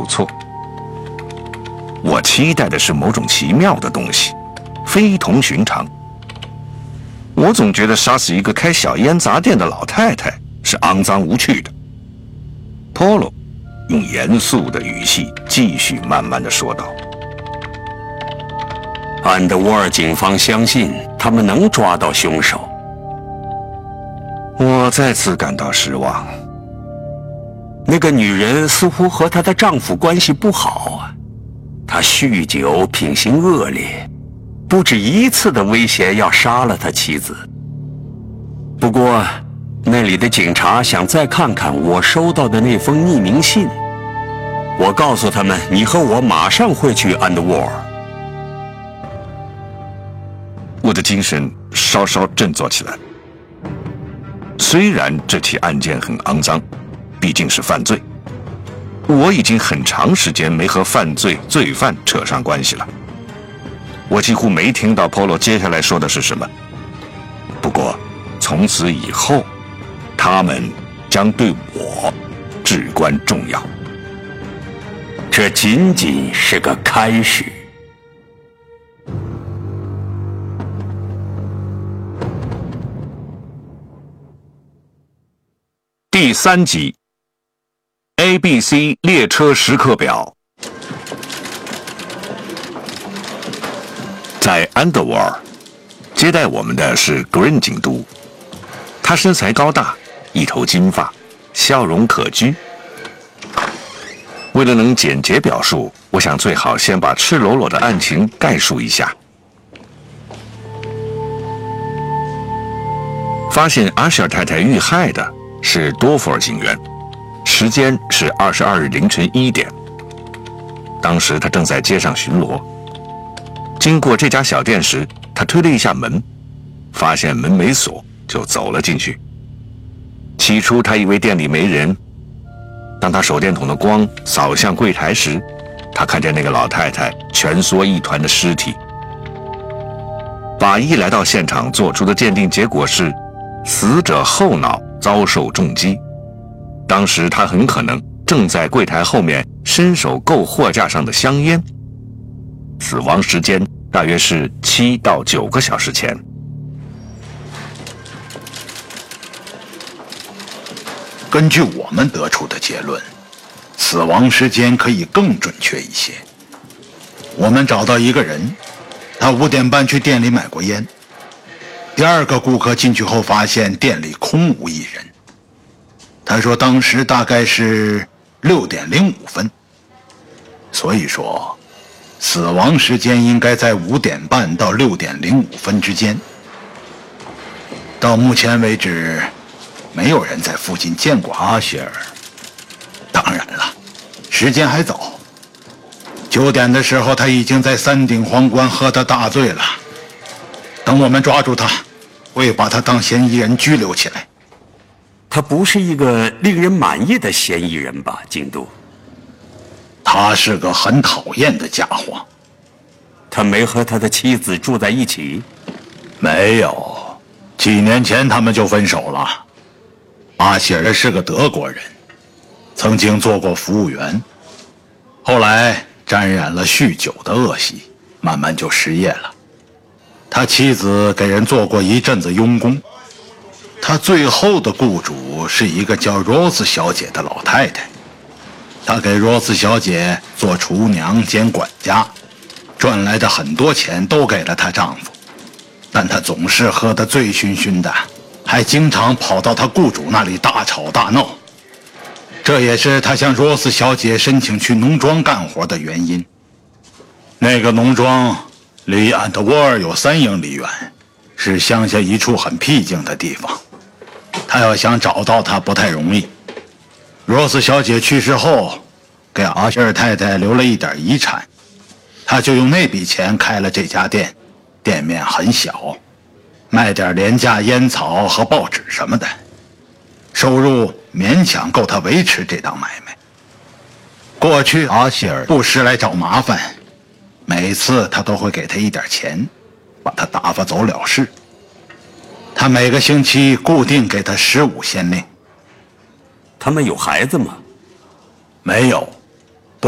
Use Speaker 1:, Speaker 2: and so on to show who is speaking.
Speaker 1: 受挫。我期待的是某种奇妙的东西，非同寻常。我总觉得杀死一个开小烟杂店的老太太是肮脏无趣的。Polo 用严肃的语气继续慢慢地说道：
Speaker 2: 安德沃尔警方相信他们能抓到凶手。
Speaker 1: 我再次感到失望。
Speaker 2: 那个女人似乎和她的丈夫关系不好啊，她酗酒，品行恶劣，不止一次的威胁要杀了他妻子。不过，那里的警察想再看看我收到的那封匿名信。我告诉他们，你和我马上会去安德沃尔。
Speaker 1: 我的精神稍稍振作起来。虽然这起案件很肮脏，毕竟是犯罪，我已经很长时间没和罪犯扯上关系了。我几乎没听到 Polo 接下来说的是什么。不过，从此以后，他们将对我至关重要。
Speaker 2: 这仅仅是个开始。
Speaker 1: 第3集 ABC 列车时刻表。在安德沃尔，接待我们的是 Green 警督。他身材高大，一头金发，笑容可掬。为了能简洁表述，我想最好先把赤裸裸的案情概述一下。发现阿希尔太太遇害的是多弗尔警员，时间是22日凌晨1点。当时他正在街上巡逻，经过这家小店时，他推了一下门，发现门没锁，就走了进去。起初他以为店里没人，当他手电筒的光扫向柜台时，他看见那个老太太蜷缩一团的尸体。法医来到现场做出的鉴定结果是，死者后脑遭受重击。当时他很可能正在柜台后面伸手够货架上的香烟。死亡时间大约是7到9个小时前。
Speaker 3: 根据我们得出的结论，死亡时间可以更准确一些。我们找到一个人，他5点半去店里买过烟。第二个顾客进去后发现店里空无一人。他说当时大概是6点05分。所以说，死亡时间应该在5点半到6点05分之间。到目前为止，没有人在附近见过阿希尔。当然了，时间还早。9点的时候，他已经在三顶皇冠喝得大醉了。等我们抓住他，会把他当嫌疑人拘留起来。
Speaker 2: 他不是一个令人满意的嫌疑人吧，京都？
Speaker 3: 他是个很讨厌的家伙。
Speaker 2: 他没和他的妻子住在一起？
Speaker 3: 没有，几年前他们就分手了。阿希尔是个德国人，曾经做过服务员，后来沾染了酗酒的恶习，慢慢就失业了。他妻子给人做过一阵子佣工。他最后的雇主是一个叫罗斯小姐的老太太。他给罗斯小姐做厨娘兼管家，赚来的很多钱都给了她丈夫，但她总是喝得醉醺醺的，还经常跑到她雇主那里大吵大闹。这也是她向罗斯小姐申请去农庄干活的原因。那个农庄离安特沃尔有3英里远，是乡下一处很僻静的地方。她要想找到她不太容易。罗斯小姐去世后，给阿希尔太太留了一点遗产，她就用那笔钱开了这家店，店面很小，卖点廉价烟草和报纸什么的，收入勉强够她维持这档买卖。过去阿希尔不时来找麻烦，每次他都会给他一点钱，把他打发走了事。他每个星期固定给他15先令。
Speaker 2: 他们有孩子吗？
Speaker 3: 没有。